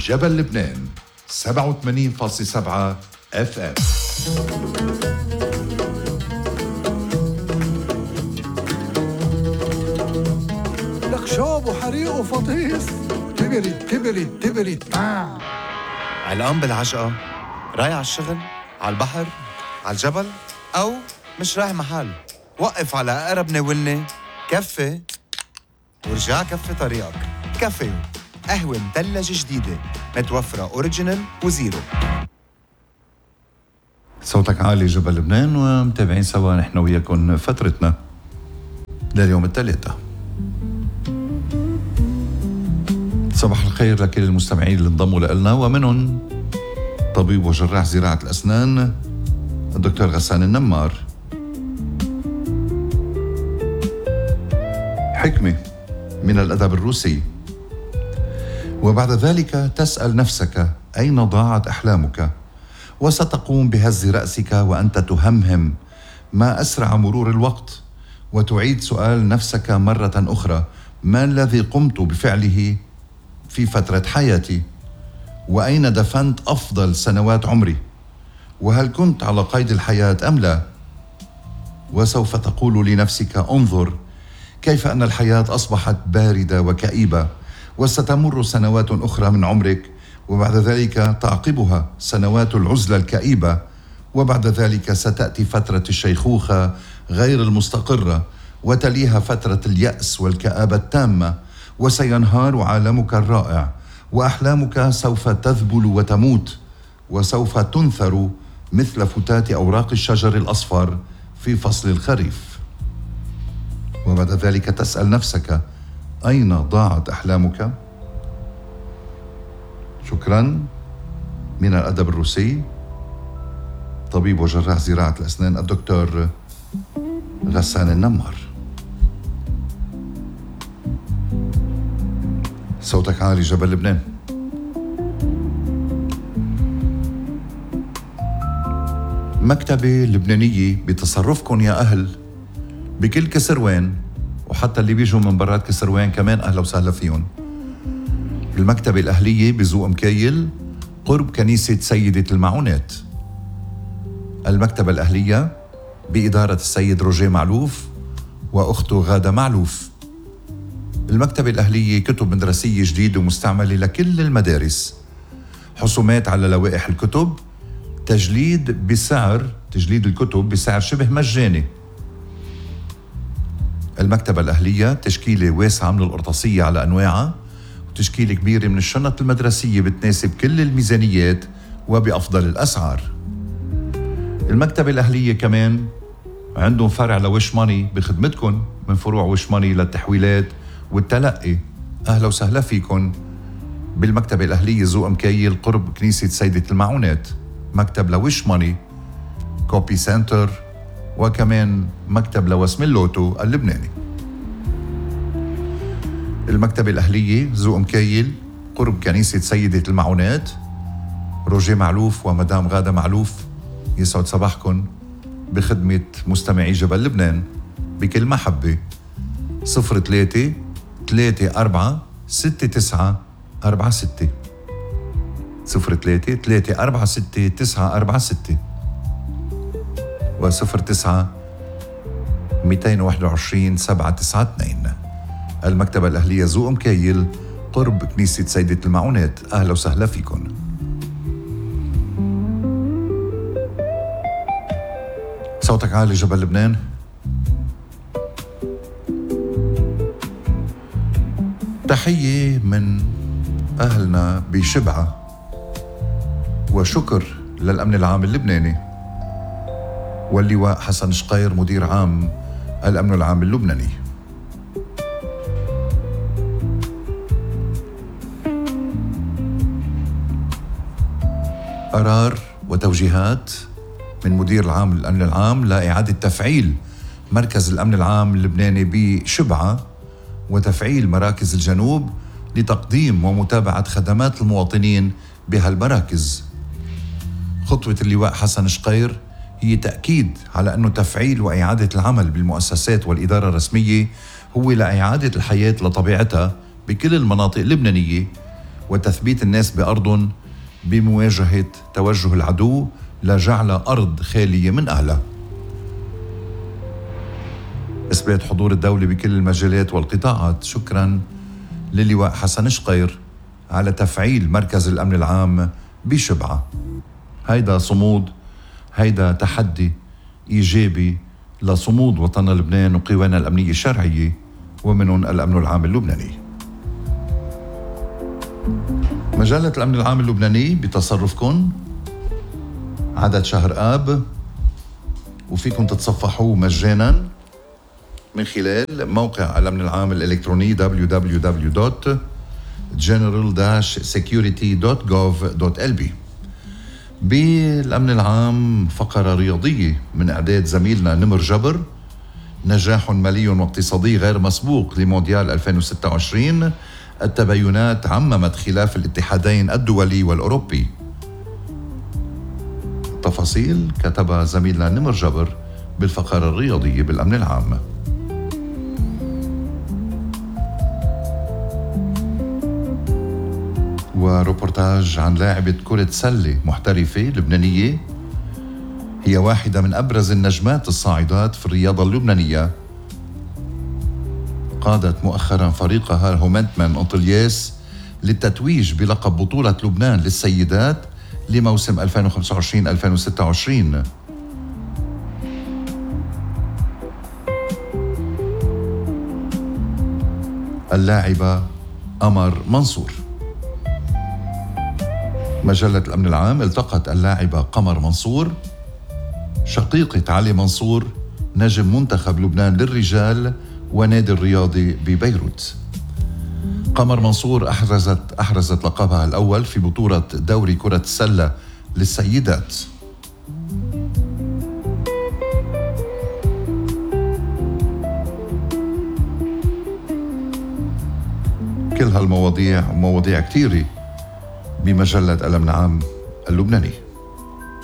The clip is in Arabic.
جبل لبنان 87.7 FM. لك شاب وحريق وفطيس تبرد علقان بالعجقة، رايح على الشغل، على البحر، على الجبل، أو مش رايح محل. وقف على أقرب ناولني كفي ورجع كفي طريقك. كافيو، قهوة مثلجة جديدة متوفرة أوريجينال وزيرو. صوتك عالي جبل لبنان، ومتابعين سوا نحن وياكم فترتنا لليوم الثلاثاء. صباح الخير لكل المستمعين اللي انضموا لنا، ومنهم طبيب وجراح زراعة الأسنان الدكتور غسان النمار. حكمة من الأدب الروسي. وبعد ذلك تسأل نفسك أين ضاعت أحلامك، وستقوم بهز رأسك وأنت تهمهم ما أسرع مرور الوقت، وتعيد سؤال نفسك مرة أخرى: ما الذي قمت بفعله في فترة حياتي؟ وأين دفنت أفضل سنوات عمري؟ وهل كنت على قيد الحياة أم لا؟ وسوف تقول لنفسك: انظر كيف أن الحياة أصبحت باردة وكئيبة، وستمر سنوات أخرى من عمرك، وبعد ذلك تعقبها سنوات العزلة الكئيبة، وبعد ذلك ستأتي فترة الشيخوخة غير المستقرة، وتليها فترة اليأس والكآبة التامة، وسينهار عالمك الرائع، وأحلامك سوف تذبل وتموت، وسوف تنثر مثل فتات أوراق الشجر الأصفر في فصل الخريف. وبعد ذلك تسأل نفسك: أين ضاعت أحلامك؟ شكرا. من الأدب الروسي طبيب وجراح زراعة الأسنان الدكتور غسان النمار. صوتك عالي جبل لبنان. مكتبة لبنانية بتصرفكم يا أهل بكل كسروان، وحتى اللي بيجوا من برات كسروان كمان أهلا وسهلا فيهم. المكتبة الأهلية بزوق مكايل قرب كنيسة سيدة المعونات. المكتبة الأهلية بإدارة السيد روجيه معلوف وأخته غادة معلوف. المكتبة الأهلية كتب مدرسية جديدة ومستعملة لكل المدارس، حسومات على لوائح الكتب، تجليد الكتب بسعر شبه مجاني. المكتبة الأهلية تشكيلة واسعة من القرطاسية على أنواعها، وتشكيلة كبيرة من الشنط المدرسية بتناسب كل الميزانيات وبأفضل الأسعار. المكتبة الأهلية كمان عندهم فرع لوش ماني بخدمتكم، من فروع وش ماني للتحويلات والتلقي. أهلا وسهلا فيكم بالمكتبة الأهلية زوق مكايل قرب كنيسة سيدة المعونات. مكتب لوش ماني، كوبي سنتر، وكمان مكتب لوسم اللوتو اللبناني. المكتبة الأهلية زوق مكايل قرب كنيسة سيدة المعونات. روجيه معلوف ومدام غادة معلوف يسعد صباحكم بخدمة مستمعي جبل لبنان بكل محبة. 03 34 69 46 03 346 946 و09 221 792. المكتبة الأهلية زوق مكايل قرب كنيسة سيدة المعونات. أهلا وسهلا فيكم. صوتك عالي جبل لبنان. تحية من أهلنا بشبعة، وشكر للأمن العام اللبناني واللواء حسن شقير مدير عام الأمن العام اللبناني. قرار وتوجيهات من مدير العام للأمن العام لإعادة تفعيل مركز الأمن العام اللبناني بشبعة وتفعيل مراكز الجنوب لتقديم ومتابعة خدمات المواطنين بهالمراكز. خطوة اللواء حسن شقير هي تأكيد على أنه تفعيل وإعادة العمل بالمؤسسات والإدارة الرسمية هو لإعادة الحياة لطبيعتها بكل المناطق اللبنانية، وتثبيت الناس بأرضهم بمواجهة توجه العدو لجعل أرض خالية من أهلها. إثبات حضور الدولة بكل المجالات والقطاعات. شكرا للواء حسن شقير على تفعيل مركز الأمن العام بشبعة. هيدا صمود، هيدا تحدي إيجابي لصمود وطن لبنان وقوانا الأمنية الشرعية ومنهم الأمن العام اللبناني. مجلة الأمن العام اللبناني بتصرفكم عدد شهر آب، وفيكم تتصفحوه مجانا من خلال موقع الأمن العام الإلكتروني www.general-security.gov.lb. بالأمن العام فقرة رياضية من إعداد زميلنا نمر جبر. نجاح مالي واقتصادي غير مسبوق لمونديال 2026. التباينات عممت خلاف الاتحادين الدولي والأوروبي. تفاصيل كتبها زميلنا نمر جبر بالفقرة الرياضية بالأمن العام. وربورتاج عن لاعبة كرة سلة محترفة لبنانية هي واحدة من أبرز النجمات الصاعدات في الرياضة اللبنانية. قادت مؤخرا فريقها هومنتمان أنطلياس للتتويج بلقب بطولة لبنان للسيدات لموسم 2025-2026. اللاعبة قمر منصور. مجلة الأمن العام التقت اللاعبة قمر منصور شقيقة علي منصور نجم منتخب لبنان للرجال ونادي الرياضي ببيروت. قمر منصور أحرزت لقبها الأول في بطولة دوري كرة السلة للسيدات. كل هالمواضيع ومواضيع كتيرة بمجلة الأمن العام اللبناني.